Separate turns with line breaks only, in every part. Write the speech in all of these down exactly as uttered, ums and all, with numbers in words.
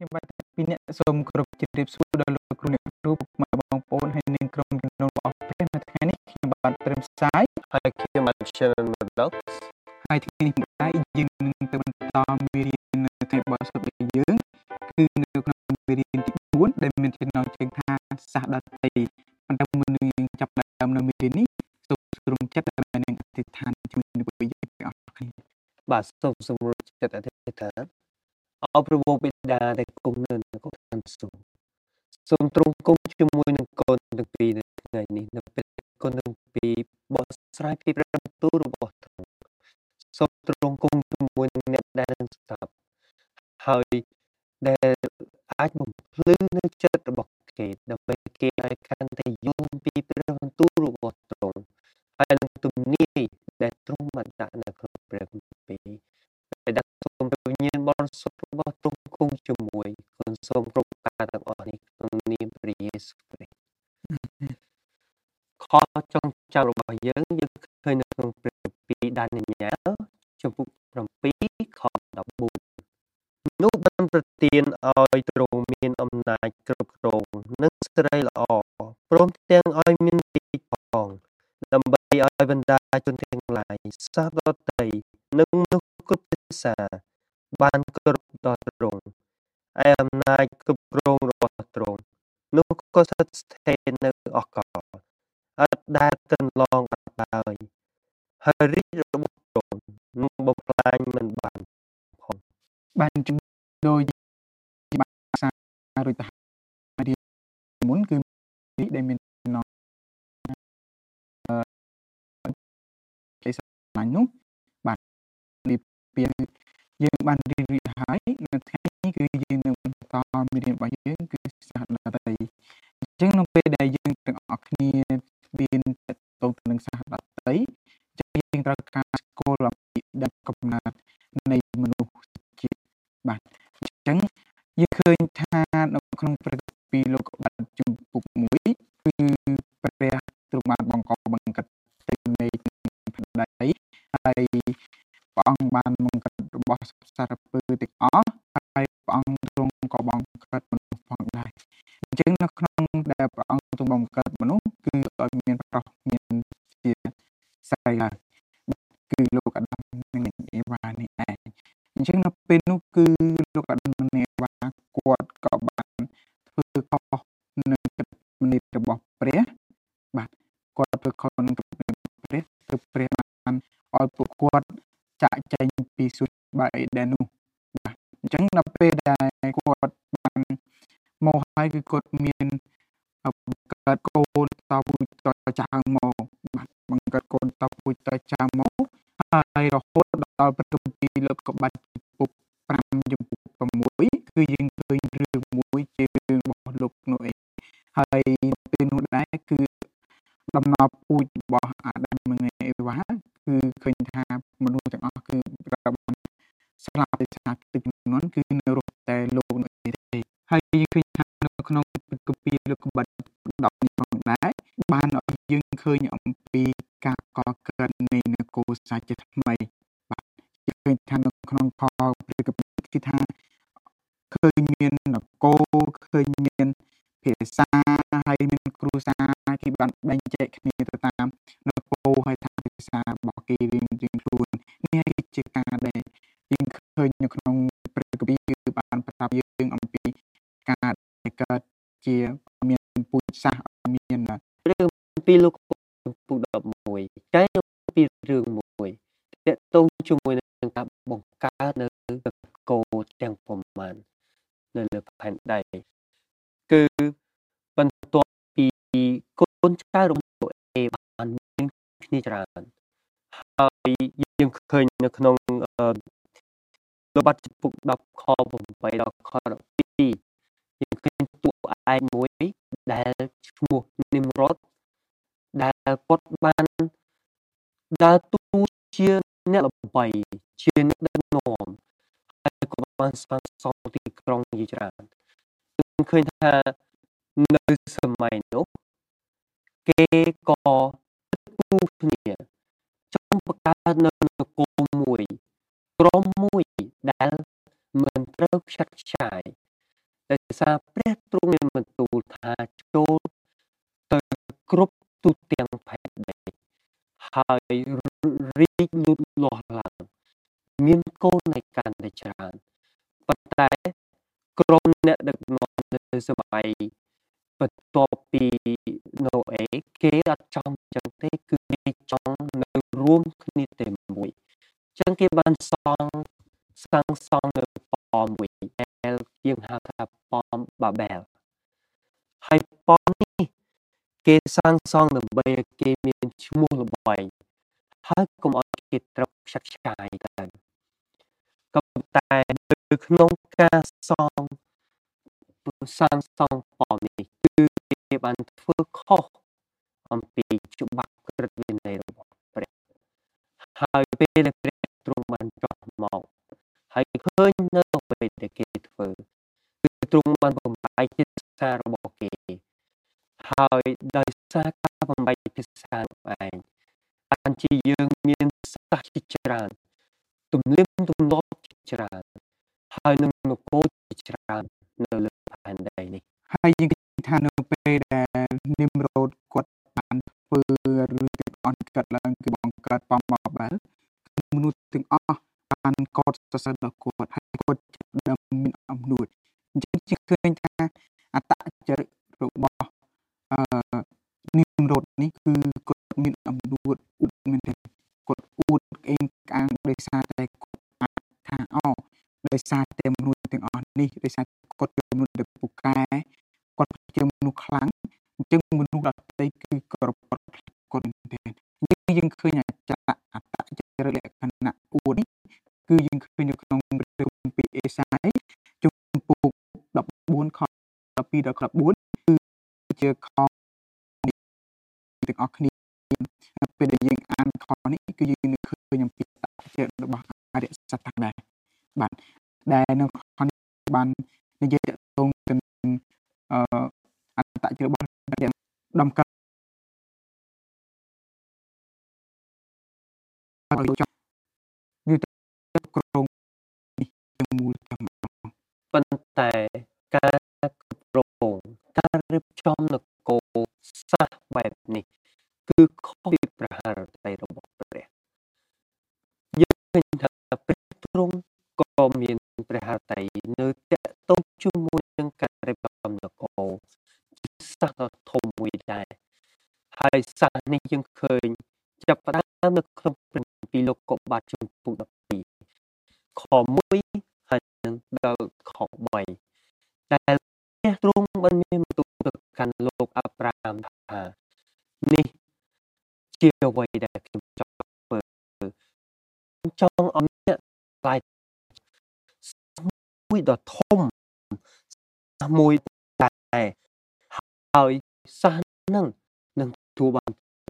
ខ្ញុំបាទពីអ្នកសូមគោរពជម្រាបសួរដល់លោកគ្រូអ្នកគ្រូពុកម៉ែបងប្អូនហើយនិងក្រុមជំនុំរបស់ព្រះនៅថ្ងៃនេះខ្ញុំបាទត្រឹមផ្សាយ
ហើយខ្ញុំបាទខ្ញុំមកដល់
ហើយថ្ងៃនេះដែរយើងនឹងទៅបន្តមេរៀននៅថ្ងៃបទសុទ្ធរបស់យើងគឺនៅក្នុងមេរៀនទីបួនដែលមានចំណងជើងថាសាសដតីប៉ុន្តែមុននឹងយើងចាប់ផ្ដើមនៅមេរៀននេះសូមស្រុំចិត្តដើម្បីនឹងអធិដ្ឋានជាមួយនឹងពួកយើងទាំងអស់គ្នា
បាទសូមសម្រួលចិត្តអធិដ្ឋានអបព្រមបិតាដែលគង់នៅនគរឋានសួគ៌សូមទ្រង់គង់ជាមួយនឹងកូនទាំងពីរនៅថ្ងៃនេះនៅពេលកូនទាំងពីរបកស្រាយពីព្រះបន្ទូលរបស់ទ្រង់សូមទ្រង់គង់ជាមួយនឹងអ្នកដែលនឹងស្ដាប់ហើយដែលអាចបំភ្លឺនៅចិត្តរបស់គេដើម្បីគេឲ្យកាន់តែយល់ពីព្រះបន្ទូលរបស់ទ្រង់ហើយនឹងទំនាយដែលទ្រង់បានដាក់នៅក្នុងព្រះគម្ពីរដែលដាក់សូមព្រះវិញ្ញាណបរិសុទ្ធរបស់ទ្រង់គង់ជាមួយគុណសូមគ្រប់ការទាំងអស់នេះក្នុងនាមព្រះយេស៊ូវគ្រីស្ទខចុងចាំរបស់យើងយើងឃើញនៅក្នុងព្រះគម្ពីរដានីយ៉ែលជំពូក7ខដប់បួននោះបានប្រទានឲ្យទ្រង់មានអំណាចគ្រប់គ្រងនិងសេរីល្អព្រមទាំងឲ្យមានទីផងដើម្បីឲ្យបណ្ដាជនទាំងឡាយសាសដតីនិងមនុស្សគ្រប់ភាសាបានគោរពដល់ទ្រង់ឯអំណាចគ្រប់គ្រងរបស់ទ្រង់នោះក៏ស្ថិតស្ថេរនៅអកលអត់ដែលកន្លងអត់ឡើយហើយរាជរបស់ទ្រង់នឹងបំផ្លាញមិនបានផង
បានជំដោយបានសារួចទៅហើយមុនគឺនេះដែលមានចំណងអឺគេស្លាញ់នោះបាទនេះពីយើងបានរៀនរួចហើយនៅថ្ងៃនេះគឺយើងនឹងបន្តមេរៀនរបស់យើងគឺសាសដតីអញ្ចឹងនៅពេលដែលយើងទាំងអស់គ្នាមានតទៅនឹងសាសដតីអញ្ចឹងយើងត្រូវការស្គាល់អំពីដើមកំណើតនៃមនុស្សជាតិបាទអញ្ចឹងយើងឃើញថានៅក្នុងព្រះគម្ពីរលោកុបាទជំពូកមួយគឺព្រះទ្រង់បានបង្កបង្កើតទៅនៃផែនដីហើយព្រះអង្គបានបង្កើតរបស់សារពើទាំងអស់ហើយព្រះអង្គទ្រង់ក៏បង្កើតមនុស្សផងដែរអញ្ចឹងនៅក្នុងដែលព្រះអង្គទ្រង់បង្កើតមនុស្សគឺឲ្យមានប្រុសមានជាស្រីឡើងគឺលោកអាដាមនិងអេវ៉ានេះឯងអញ្ចឹងនៅពេលនោះគឺលោកអាដាមនិងអេវ៉ាគាត់ក៏បានធ្វើខុសនឹងគំនិតរបស់ព្រះបាទគាត់ធ្វើខុសនឹងគំនិតរបស់ព្រះទើបព្រះបានឲ្យពួកគាត់ចាក់ចែងពីសួគ៌បែអេដែននោះបាទអញ្ចឹងដល់ពេលដែលគាត់បានមកហើយគឺគាត់មានបង្កើតកូនតពូជតចៅមកបាទបង្កើតកូនតពូជតចៅមកហើយរហូតដល់ព្រះគម្ពីរលោកុបាទជំពូក5ជំពូក6គឺយើងឃើញរឿងមួយជារឿងរបស់លោកណូអេហើយពេលនោះដែរគឺដំណើរពូជរបស់អាដាមនិងអេវ៉ាគឺឃើញថាមនុស្សទាំងអស់គឺត្រូវបានស្លាប់ដោយសារទឹកជំនន់គឺនៅរស់តែលោកណូអេទេហើយយើងឃើញថានៅក្នុងគម្ពីរលោកុបាទដប់នេះផងដែរបានឲ្យយើងឃើញអំពីការកកើតនៃនគរសាជាថ្មីបាទយើងឃើញថានៅក្នុងផលព្រះគម្ពីរគឺថាឃើញមាននគរឃើញមានភាសាហើយមានគ្រួសារគេបានបែងចែកគ្នាទៅតាមនគរហើយថាភាសារបស់គេរៀងរៀងខ្លួននេះគឺជាការដែលយើងឃើញនៅក្នុងព្រះគម្ពីរគឺបានប្រាប់យើងអំពីការដែលកើតជាមានពូជសាសន៍មាន
រឿងពីលោកពូ11តែពីរឿងមួយទាក់ទងជាមួយនឹងការបង្កើតនៅកោទាំងប្រមាណនៅលើផែនដីគឺបន្ទាប់ពីកូនចៅរបស់អេបានមានគ្នាច្រើនហើយយើងឃើញនៅក្នុងលោកបាត់ជំពូក10ខ8ដល់ខ12យើងឃើញតួឯកមួយដែលឈ្មោះនិមរ៉តដែលគាត់បានដើរតួជាអ្នកល្បីជាអ្នកដឹកនាំហើយគាត់បានស្វាងសងទីក្រុងជាច្រើនយើងឃើញថានៅសម័យនោះគេក៏គូគ្នាចង់បង្កើតនៅនគរមួយក្រុមមួយដែលមិនត្រូវខ្ចាត់ខ្ចាយដោយសារព្រះទ្រង់មានបន្ទូលថាចូលទៅគ្រប់ទូទាំងផែនដីហើយរីកលូតលាស់ឡើងមានកូននៃកាន់តែច្រើនប៉ុន្តែក្រុមអ្នកដឹកនាំនៅសម័យបន្ទាប់ពីណូអេគេអត់ចង់អញ្ចឹងទេគឺគេចង់នៅរួមគ្នាតែមួយអញ្ចឹងគេបានសង់សាងសង់នៅប៉មមួយដែលយើងហៅថាប៉មបាបែលហើយប៉មនេះគេសាងសង់ដើម្បីឲ្យគេមានឈ្មោះល្បីហើយកុំឲ្យគេត្រូវខ្ចាត់ខ្ចាយទៅក៏តែនៅក្នុងការសង់សាងសង់ប៉មនេះគឺគេបានធ្វើខុសអំពីច្បាប់ក្រឹតវិន័យរបស់ព្រះហើយពេលដែលព្រះទ្រង់បានចុះមកហើយឃើញនៅអ្វីដែលគេធ្វើគឺទ្រង់បានបំបែកភាសារបស់គេហើយដោយសារការបំបែកភាសានោះឯងបានជាយើងមានសាសជាច្រើនទំនៀមទម្លាប់ជាច្រើនហើយនឹងនគរជាច្រើននៅលើផែនដីនេះ
ហើយយើងគិតថានៅពេលដែលនិមរោតគាត់បានធ្វើឬទាំងអស់កើតឡើងគឺបង្កើតប៉មបាបែលមនុស្សទាំងអស់បានកោតសរសើរដល់គាត់ហើយគាត់ចាប់ដើមមានអំនួតអញ្ចឹងជាឃើញថាអត្តចរិតរបស់អឺនិមរោតនេះគឺគាត់មានអំនួតអ៊ុតមែនទេគាត់អ៊ូតអេងក្អាងដោយសារតែគាត់អាចថាអូដោយសារតែមនុស្សទាំងអស់នេះដោយសារគាត់ជាមនុស្សដែលពូកែគាត់ជាមនុស្សខ្លាំងអញ្ចឹងមនុស្សដទៃគឺក៏គាត់គាត់មែនទេអញ្ចឹងយើងឃើញអត្តអត្តចរិតលក្ខណៈអួតនេះគឺយើងឃើញនៅក្នុងព្រះគម្ពីរអេសាយជំពូកដប់បួនខដប់ពីរដល់ខដប់បួនគឺជាខទាំងអស់គ្នាពេលដែលយើងអានខនេះគឺយើងនឹងឃើញអំពីអត្តចរិតរបស់អរិយសត្វដែរបាទដែលនៅខនេះបាននិយាយទាក់ទងទៅនឹងអឺអត្តចរិតរបស់ដំកើឲ្យចង់វាទៅក្រុងនេះទាំងមូលទាំង
ប៉ុន្តែការគ្រប់គ្រងការរៀបចំនគរសាសបែបនេះគឺខុសពីព្រះハរតីរបស់ព្រះយើងឃើញថាព្រះទ្រង់ក៏មានព្រះハរតីនៅតកតងជាមួយនឹងការរៀបចំនគរសាសដ៏ធំមួយដែរហើយសាសនេះយើងឃើញចាប់ផ្ដើមនៅក្នុងព្រះគម្ពីរលោកុបាទជំពូកដប់ពីរខមួយហើយនឹងដល់ខបីដែលព្រះទ្រង់បានមានបន្ទូលទៅកាន់លោកអាប់រ៉ាហាំថានេះជាអ្វីដែលខ្ញុំចង់ធ្វើចង់ឲ្យអ្នកខ្លាយមួយដ៏ធំមួយដែរហើយសាសនឹងនឹងទទួលបាន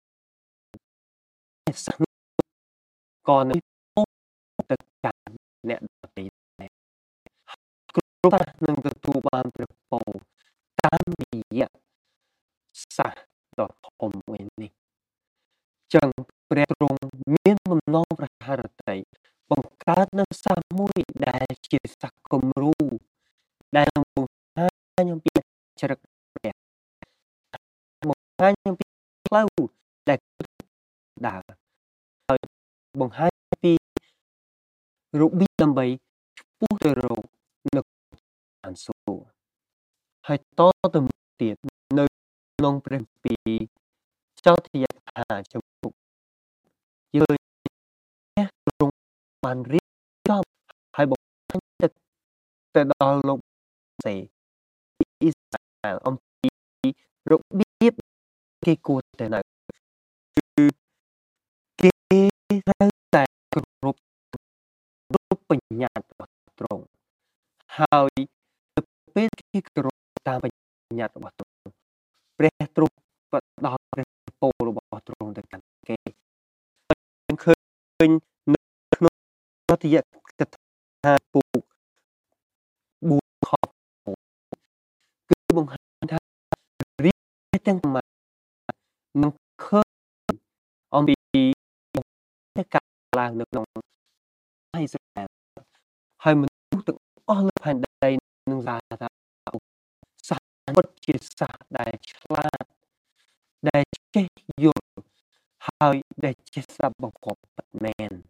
សាសក៏នឹងទៅកាន់អ្នកដទៃដែរគ្រប់សាសនឹងទទួលបានព្រះពរតាមរយៈសាសដ៏ធំមួយនេះចឹងព្រះទ្រង់មានបំណងព្រះハរតីបង្កើតនៅសាសមួយដែលជាសាសគំរូដែលនឹងបង្ហាញអំពីចរិតព្រះបង្ហាញអំពីផ្លូវដែលដើរហើយបង្ហាញពីរបៀបដើម្បីឆ្ពោះទៅរកនៅអានសួរហើយតទៅទៀតនៅក្នុងព្រះគម្ពីរចោទយថាចំពុកយើងព្រះទ្រង់បានរៀបចំហើយបង្ហាញទៅទៅដល់លោកសេអ៊ីស្រាអែលអំពីរបៀបគេគួរតែនៅគឺគេត្រូវតែគោរពរូបបញ្ញត្តិរបស់ទ្រង់ហើយពេលគេគោរពតាមបញ្ញត្តិរបស់ទ្រង់ព្រះទ្រង់ផ្ដល់ព្រះពររបស់ទ្រង់ទៅកាន់គេយើងឃើញនៅក្នុងចោទយកថាពូកបួនខគឺបង្ហាញថារៀបទាំងម៉ានឹងឃើញអំពីការឡើងនៅក្នុងអ៊ីស្រាអែលហើយមនុស្សទាំងអស់លើផែនដីនឹងសារថាអូពិតជាសាសដែលឆ្លាតដែលចេះយល់ហើយដែលចេះស្ដាប់បង្គាប់ពិតមែន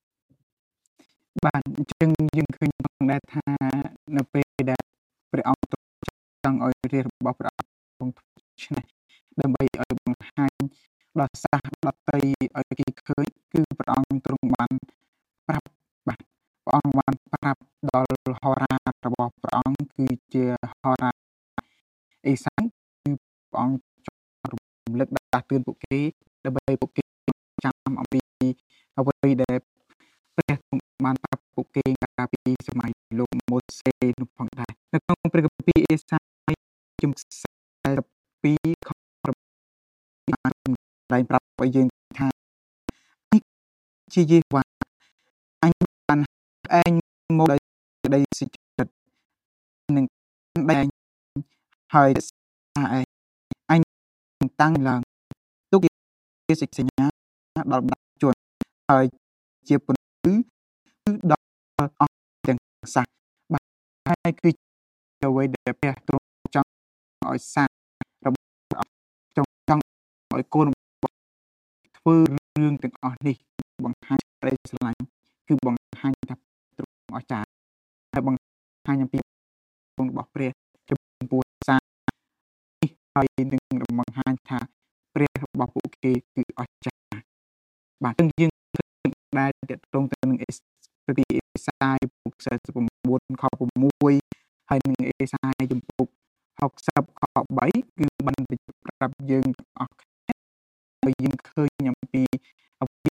បាទអញ្ចឹងយើងឃើញផងដែរថានៅពេលដែលព្រះអង្គទ្រង់ចង់ឲ្យរាជរបស់ព្រះអង្គគង់ឆ្នះដើម្បីឲ្យបង្ហាញដល់សាសដតីឲ្យគេឃើញគឺព្រះអង្គទ្រង់បានប្រាប់បាទព្រះអង្គបានប្រាប់ដល់ហោរារបស់ព្រះអង្គគឺជាហោរាអេសាំងគឺព្រះអង្គចង់រំលឹកដាស់តឿនពួកគេដើម្បីពួកគេចាំអំពីអ្វីដែលព្រះទ្រង់បានប្រាប់ពួកគេកាលពីសម័យលោកម៉ូសេនោះផងដែរនៅក្នុងព្រះគម្ពីរអេសាយជំពូកសែនពីរខបានឡើងប្រាប់ឲ្យយើងថានេះជាយេហូវ៉ាអញបានឯងមកដោយក្តីសុចរិតនឹងដែងហើយថាឯងអញតាំងឡើងទុកជាសិទ្ធសញ្ញាដល់បណ្ដាជនហើយជាពន្លឺដល់អស់ទាំងសាសបាទហើយគឺជាអ្វីដែលព្រះទ្រង់ចង់ឲ្យសាសរបស់ចង់ចង់ឲ្យកូនធ្វើរឿងទាំងអស់នេះបង្ហាញក្តីស្រឡាញ់គឺបង្ហាញថាទ្រង់អស្ចារ្យហើយបង្ហាញអំពីគុណរបស់ព្រះចំពោះសាសនេះហើយនឹងបង្ហាញថាព្រះរបស់ពួកគេគឺអស្ចារ្យបាទយើងយើងដែលតកតងទៅនឹងព្រះគម្ពីរអេសាយជំពូកសែនបួនខ6ហើយនឹងអេសាយជំពូកហុកសិបខ3គឺបានបញ្ជាក់ប្រាប់យើងទាំងអស់គ្នាហើយយើងឃើញអំពីអំពី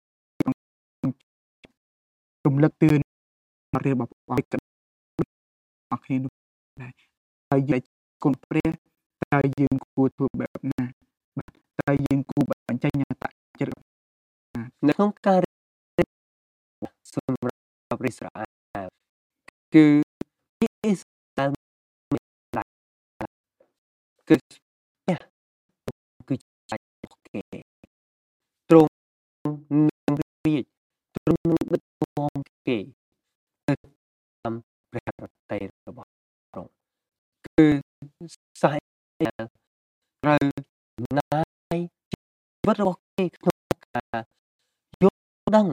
រំលឹកទឿនរបស់របស់អស់គ្នានោះដែរហើយយើងគុណព្រះតើយើងគួរធ្វើបែបណាបាទតើយើងគួរបញ្ចេញអត្តចរិត
នៅក្នុងការសម្រាប់អ៊ីស្រាអែលគឺអ៊ីស្រាអែលគឺព្រះគឺជារបស់គេទ្រង់នឹងរាជទ្រង់នឹងដឹកនាំគេទៅតាមព្រះរតីរបស់ទ្រង់គឺសាយត្រូវណាយជីវិតរបស់គេក្នុងការយល់ដឹង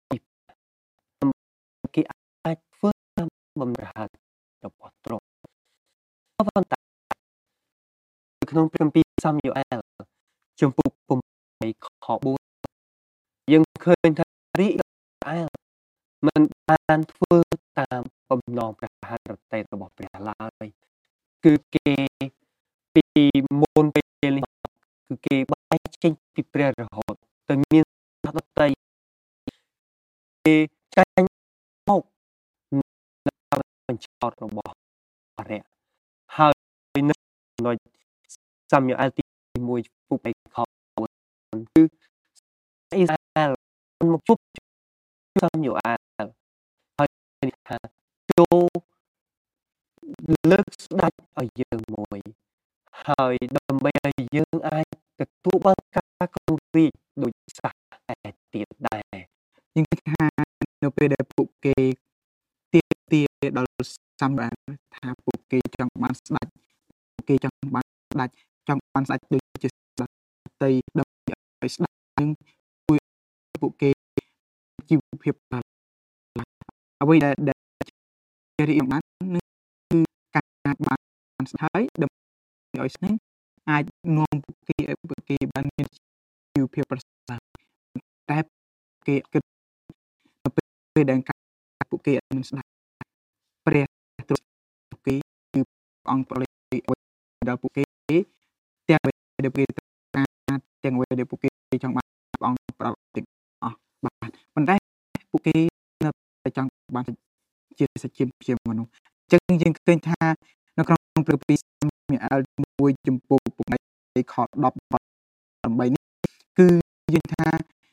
គេអាចធ្វើតាមបំរើរបស់ទ្រង់ប៉ុន្តែក្នុងព្រះគម្ពីរសាមយូអែលជំពូក8ខ4យើងឃើញថារាជអែលមិនបានធ្វើតាមបំណងព្រះハរតីរបស់ព្រះឡើយគឺគេពីមុនពេលនេះគឺគេបែកចេញពីព្រះរហូតទៅមានដតីគេចាញ់មកនៅបញ្ឆោតរបស់អរិយហើយនៅចំណុចសាមយូអែលទី1ពុក8ខ4គឺអ៊ីស្រាអែលមកជួបសាមយូអែលហើយថាចូលលើកស្ដេចឲ្យយើងមួយហើយដើម្បីឲ្យយើងអាចទទួលបានការគង់រាជដូចសាសឯទៀតដែរ
យើងគិតថានៅពេលដែលពួកគេទាមទារដល់សាមយូអែលថាពួកគេចង់បានស្ដេចពួកគេចង់បានស្ដេចចង់បានស្ដេចដូចជាស្ដេចតីដើម្បីឲ្យស្ដេចនឹងជួយពួកគេជីវភាពអ្វីដែលដែលរៀបបាននឹងគឺការបានស្ដេចហើយដើម្បីឲ្យស្នឹងអាចនាំពួកគេឲ្យពួកគេបានមានជីវភាពប្រសើរតែគេគិតនៅពេលដែលពួកគេអត់មានស្ដេចព្រះទ្រង់ពួកគេគឺអង្គប្រល័យដល់ពួកគេទាំងដែលពួកគេការទាំងអ្វីដែលពួកគេចង់បានអង្គប្រល័យទាំងអស់បាទប៉ុន្តែពួកគេនៅតែចង់បានជាសច្ចជាមនុស្សអញ្ចឹងយើងឃើញថានៅក្នុងព្រះគម្ពីរសាមយូអែលមួយចំពោះ8ខ10ដល់8នេះគឺយើងថា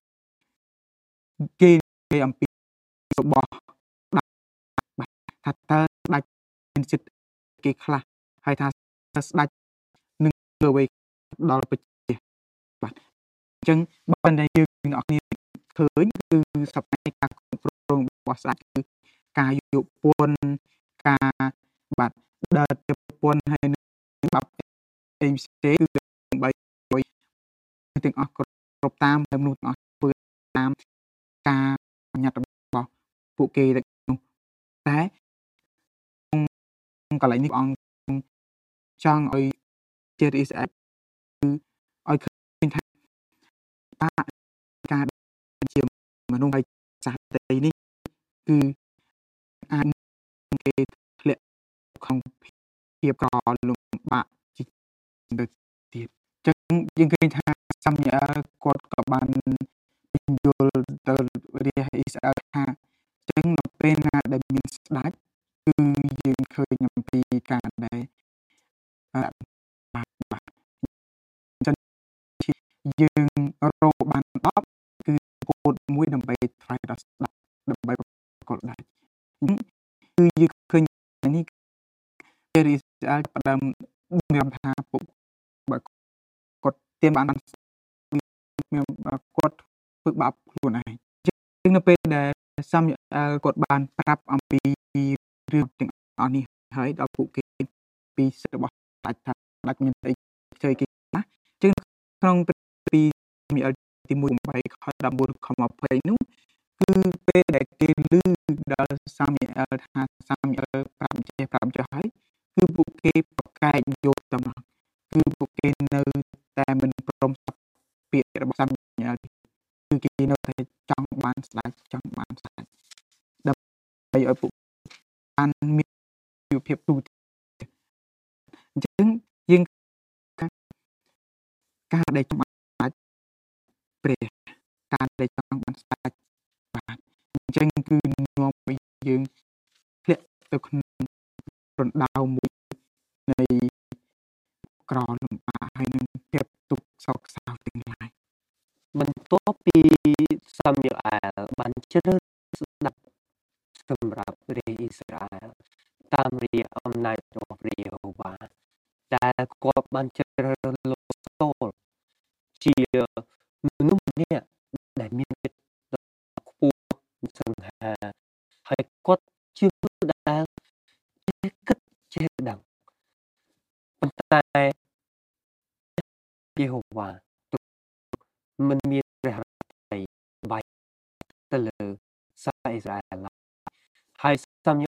គេនិយាយអំពីរបស់ថាតើស្ដេចមានសិទ្ធិគេខ្លះហើយថាស្ដេចនឹងធ្វើអ្វីដល់ប្រជាបាទអញ្ចឹងបើតែយើងអ្នកគ្នាឃើញគឺសប្តាហ៍ការគ្រប់គ្រងរបស់ស្ដេចគឺការយកពន្ធការបាទដើរទៅពន្ធហើយនឹងបាប់ផ្សេងៗគឺដើម្បីឲ្យទាំងអស់គ្រប់តាមហើយមនុស្សទាំងអស់ធ្វើតាមការបញ្ញត្តិរបស់ពួកគេទាំងនោះតែក្នុងកន្លែងនេះព្រះអង្គចង់ឲ្យជាតិអ៊ីស្រាអែលគឺឲ្យឃើញថាការជាមនុស្សហើយសាសត្រីនេះគឺអាចគេធ្លាក់ក្នុងភាពក្រលំបាកជាទៅទៀតអញ្ចឹងយើងឃើញថាសាមូអែលគាត់ក៏បានពន្យល់ទៅរាជអ៊ីស្រាអែលថាអញ្ចឹងនៅពេលណាដែលមានស្ដេចគឺយើងឃើញអំពីការដែលបាទបាទអញ្ចឹងយើងរកបានដប់គឺពោតមួយដើម្បីថ្វាយដល់ស្ដេចដើម្បីប្រកល់ដែរគឺយើងឃើញនេះរាជអ៊ីស្រាអែលផ្ដើមមានថាពុកបើគាត់ទៀមបានមានគាត់ធ្វើបាបខ្លួនឯងជាងនៅពេលដែលសាមូអែលគាត់បានប្រាប់អំពីរឿងទាំងអស់នេះហើយដល់ពួកគេពីសិទ្ធិរបស់ស្ដេចថាស្ដេចមានអីខ្ចីគេណាជាងក្នុងពីសាមូអែលទីមួយ 8ខដប់បួនខยี่สิบនោះគឺពេលដែលគេឮដល់សាមូអែលថាសាមូអែលប្រាប់ចេះប្រាប់ចុះហើយគឺពួកគេប្រកែកយកតំណគឺពួកគេនៅតែមិនព្រមពាក្យរបស់សាមូអែលគឺគេនៅតែចង់បានស្ដេចចង់បានស្ដេចដើម្បីឲ្យពួកបានមានជីវភាពទូទៅអញ្ចឹងយើងការដែលចង់បានស្ដេចព្រះការដែលចង់បានស្ដេចបាទអញ្ចឹងគឺនាំឲ្យយើងធ្លាក់ទៅក្នុងរណ្ដៅមួយនៃក្រលំបាកហើយនឹងភាពទុក្ខសោកសៅទាំងឡាយ
បន្ទាប់ពីសាមូអែលបានជ្រើសស្ដាប់សម្រាប់រាជអ៊ីស្រាអែលតាមរយៈអំណាចរបស់ព្រះយេហូវ៉ាដែលគាត់បានជ្រើសរើសលោកសូលជាមនុស្សម្នាក់ដែលមានចិត្តខ្ពស់សង្ហាហើយគាត់ជាមនុស្សដែលចេះគិតចេះដឹងប៉ុន្តែយេហូវ៉ាមិនមានព្រះរាជបាយទៅលើសាសអ៊ីស្រាអែលហើយសាមូ